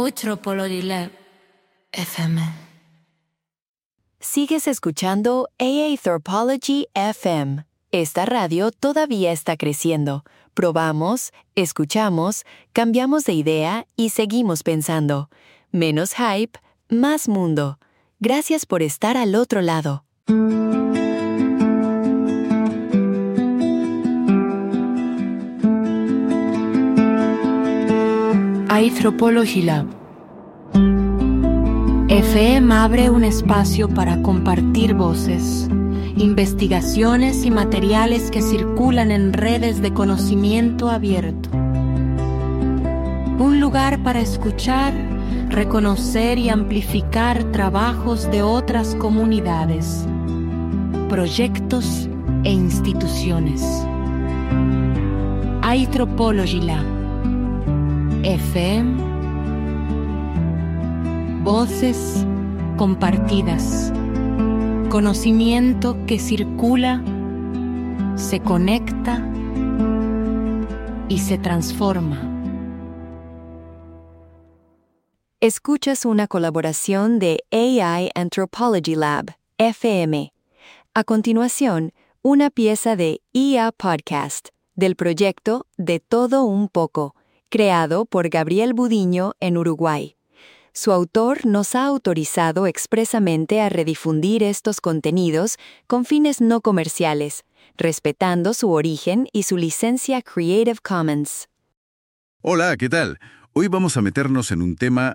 Anthropology Lab FM. Sigues escuchando Anthropology FM. Esta radio todavía está creciendo. Probamos, escuchamos, cambiamos de idea y seguimos pensando. Menos hype, más mundo. Gracias por estar al otro lado. Anthropology Lab FM abre un espacio para compartir voces, investigaciones y materiales que circulan en redes de conocimiento abierto. Un lugar para escuchar, reconocer y amplificar trabajos de otras comunidades, proyectos e instituciones. Anthropology Lab FM. Voces compartidas. Conocimiento que circula, se conecta y se transforma. Escuchas una colaboración de AI Anthropology Lab, FM. A continuación, una pieza de IA Podcast, del proyecto De Todo Un Poco, creado por Gabriel Budiño en Uruguay. Su autor nos ha autorizado expresamente a redifundir estos contenidos con fines no comerciales, respetando su origen y su licencia Creative Commons. Hola, ¿qué tal? Hoy vamos a meternos en un tema,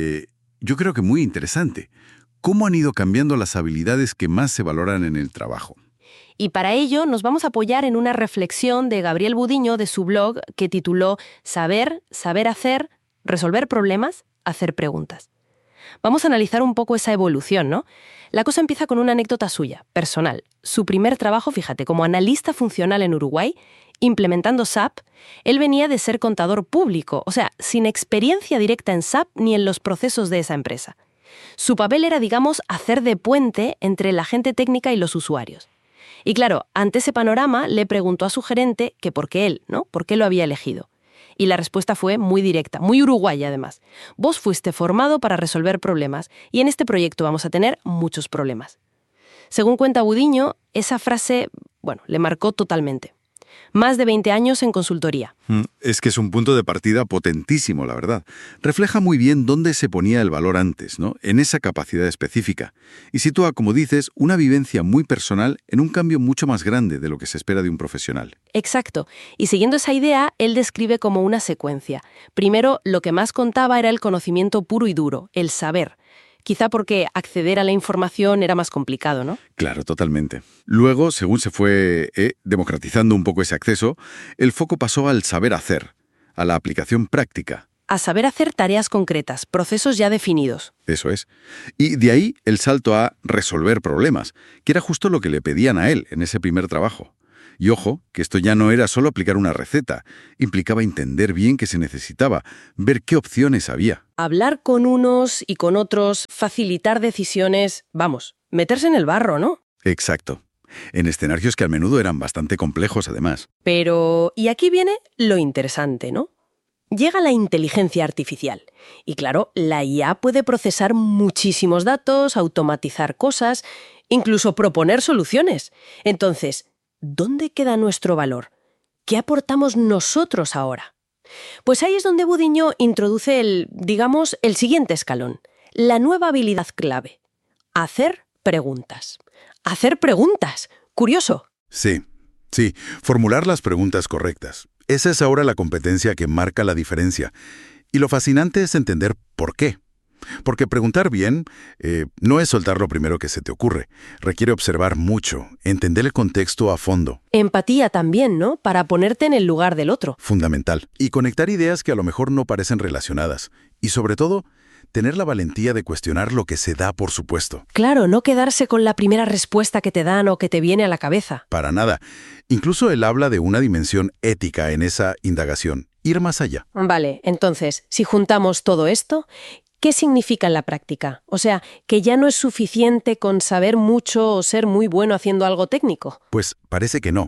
yo creo que muy interesante. ¿Cómo han ido cambiando las habilidades que más se valoran en el trabajo? Y para ello nos vamos a apoyar en una reflexión de Gabriel Budiño de su blog que tituló Saber, saber hacer, resolver problemas, hacer preguntas. Vamos a analizar un poco esa evolución, ¿no? La cosa empieza con una anécdota suya, personal. Su primer trabajo, fíjate, como analista funcional en Uruguay, implementando SAP, él venía de ser contador público, o sea, sin experiencia directa en SAP ni en los procesos de esa empresa. Su papel era, digamos, hacer de puente entre la gente técnica y los usuarios. Y claro, ante ese panorama le preguntó a su gerente que por qué él, ¿no? ¿Por qué lo había elegido? Y la respuesta fue muy directa, muy uruguaya además. Vos fuiste formado para resolver problemas y en este proyecto vamos a tener muchos problemas. Según cuenta Budiño, esa frase, le marcó totalmente. Más de 20 años en consultoría. Es que es un punto de partida potentísimo, la verdad. Refleja muy bien dónde se ponía el valor antes, ¿no? En esa capacidad específica. Y sitúa, como dices, una vivencia muy personal en un cambio mucho más grande de lo que se espera de un profesional. Exacto. Y siguiendo esa idea, él describe como una secuencia. Primero, lo que más contaba era el conocimiento puro y duro, el saber. Quizá porque acceder a la información era más complicado, ¿no? Claro, totalmente. Luego, según se fue democratizando un poco ese acceso, el foco pasó al saber hacer, a la aplicación práctica. A saber hacer tareas concretas, procesos ya definidos. Eso es. Y de ahí el salto a resolver problemas, que era justo lo que le pedían a él en ese primer trabajo. Y ojo, que esto ya no era solo aplicar una receta, implicaba entender bien qué se necesitaba, ver qué opciones había. Hablar con unos y con otros, facilitar decisiones, meterse en el barro, ¿no? Exacto. En escenarios que a menudo eran bastante complejos, además. Pero, y aquí viene lo interesante, ¿no? Llega la inteligencia artificial. Y claro, la IA puede procesar muchísimos datos, automatizar cosas, incluso proponer soluciones. Entonces, ¿dónde queda nuestro valor? ¿Qué aportamos nosotros ahora? Pues ahí es donde Budiño introduce el siguiente escalón, la nueva habilidad clave, hacer preguntas. ¡Hacer preguntas! ¡Curioso! Sí, formular las preguntas correctas. Esa es ahora la competencia que marca la diferencia. Y lo fascinante es entender por qué. Porque preguntar bien no es soltar lo primero que se te ocurre. Requiere observar mucho, entender el contexto a fondo. Empatía también, ¿no? Para ponerte en el lugar del otro. Fundamental. Y conectar ideas que a lo mejor no parecen relacionadas. Y sobre todo, tener la valentía de cuestionar lo que se da por supuesto. Claro, no quedarse con la primera respuesta que te dan o que te viene a la cabeza. Para nada. Incluso él habla de una dimensión ética en esa indagación. Ir más allá. Vale, entonces, si juntamos todo esto, ¿qué significa en la práctica? O sea, que ya no es suficiente con saber mucho o ser muy bueno haciendo algo técnico. Pues parece que no.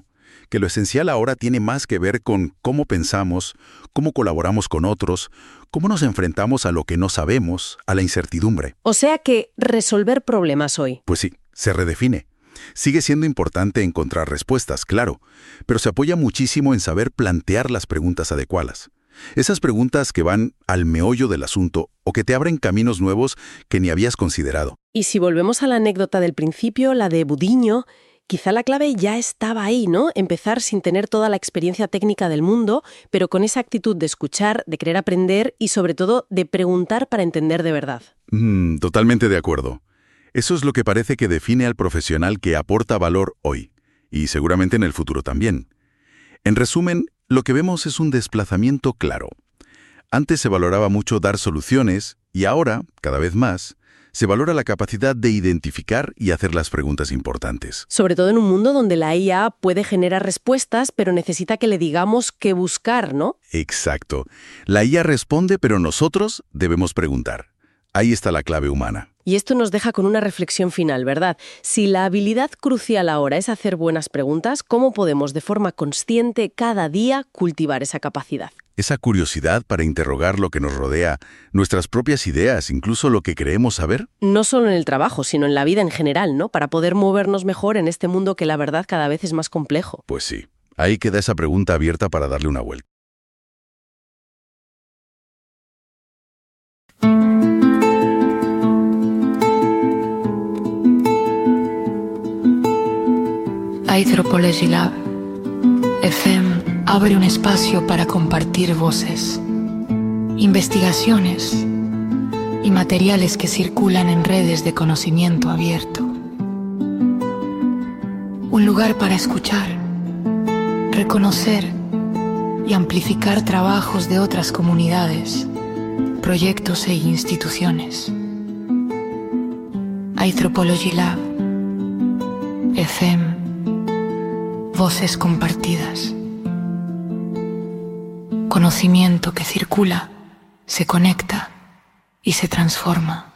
que lo esencial ahora tiene más que ver con cómo pensamos, cómo colaboramos con otros, cómo nos enfrentamos a lo que no sabemos, a la incertidumbre. O sea que resolver problemas hoy. Pues sí, se redefine. Sigue siendo importante encontrar respuestas, claro, pero se apoya muchísimo en saber plantear las preguntas adecuadas. Esas preguntas que van al meollo del asunto o que te abren caminos nuevos que ni habías considerado. Y si volvemos a la anécdota del principio, la de Budiño, quizá la clave ya estaba ahí, ¿no? Empezar sin tener toda la experiencia técnica del mundo, pero con esa actitud de escuchar, de querer aprender y sobre todo de preguntar para entender de verdad. Totalmente de acuerdo. Eso es lo que parece que define al profesional que aporta valor hoy, y seguramente en el futuro también. En resumen, lo que vemos es un desplazamiento claro. Antes se valoraba mucho dar soluciones y ahora, cada vez más, se valora la capacidad de identificar y hacer las preguntas importantes. Sobre todo en un mundo donde la IA puede generar respuestas, pero necesita que le digamos qué buscar, ¿no? Exacto. La IA responde, pero nosotros debemos preguntar. Ahí está la clave humana. Y esto nos deja con una reflexión final, ¿verdad? Si la habilidad crucial ahora es hacer buenas preguntas, ¿cómo podemos de forma consciente cada día cultivar esa capacidad? Esa curiosidad para interrogar lo que nos rodea, nuestras propias ideas, incluso lo que creemos saber. No solo en el trabajo, sino en la vida en general, ¿no? Para poder movernos mejor en este mundo que la verdad cada vez es más complejo. Pues sí, ahí queda esa pregunta abierta para darle una vuelta. Anthropology Lab FM abre un espacio para compartir voces, investigaciones y materiales que circulan en redes de conocimiento abierto. Un lugar para escuchar, reconocer y amplificar trabajos de otras comunidades, proyectos e instituciones. Anthropology Lab FM. Voces compartidas. Conocimiento que circula, se conecta y se transforma.